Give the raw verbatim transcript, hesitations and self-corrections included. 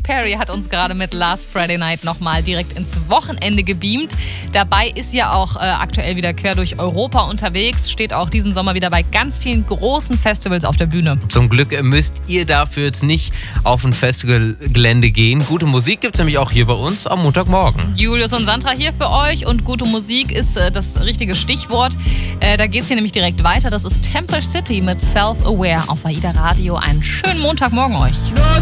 Perry hat uns gerade mit Last Friday Night nochmal direkt ins Wochenende gebeamt. Dabei ist ja auch äh, aktuell wieder quer durch Europa unterwegs, steht auch diesen Sommer wieder bei ganz vielen großen Festivals auf der Bühne. Zum Glück müsst ihr dafür jetzt nicht auf ein Festivalgelände gehen. Gute Musik gibt es nämlich auch hier bei uns am Montagmorgen. Julius und Sandra hier für euch und gute Musik ist äh, das richtige Stichwort. Äh, da geht es hier nämlich direkt weiter. Das ist Temple City mit Self-Aware auf AIDA Radio. Einen schönen Montagmorgen euch.